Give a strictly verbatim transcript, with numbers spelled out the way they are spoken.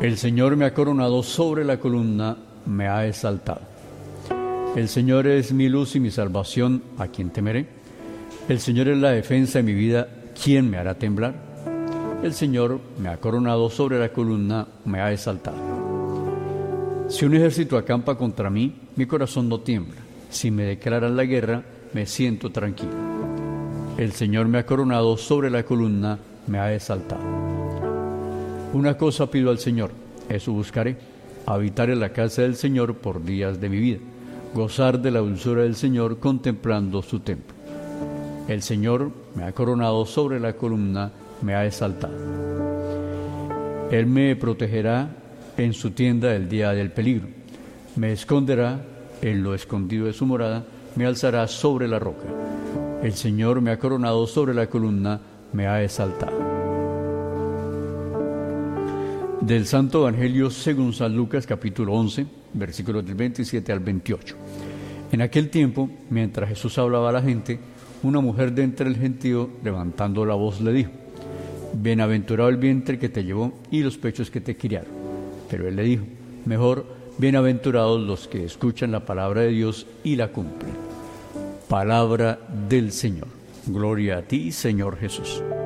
El Señor me ha coronado sobre la columna, me ha exaltado. El Señor es mi luz y mi salvación, ¿a quién temeré? El Señor es la defensa de mi vida, ¿quién me hará temblar? El Señor me ha coronado sobre la columna, me ha exaltado. Si un ejército acampa contra mí, mi corazón no tiembla. Si me declaran la guerra, me siento tranquilo. El Señor me ha coronado sobre la columna, me ha exaltado. Una cosa pido al Señor, eso buscaré, habitar en la casa del Señor por días de mi vida, gozar de la dulzura del Señor contemplando su templo. El Señor me ha coronado sobre la columna, me ha exaltado. Él me protegerá en su tienda del día del peligro, me esconderá en lo escondido de su morada, me alzará sobre la roca. El Señor me ha coronado sobre la columna, me ha exaltado. Del Santo Evangelio según San Lucas, capítulo once, versículos del veintisiete al veintiocho. En aquel tiempo, mientras Jesús hablaba a la gente, una mujer de entre el gentío, levantando la voz, le dijo: Bienaventurado el vientre que te llevó y los pechos que te criaron. Pero él le dijo: Mejor, bienaventurados los que escuchan la palabra de Dios y la cumplen. Palabra del Señor. Gloria a ti, Señor Jesús.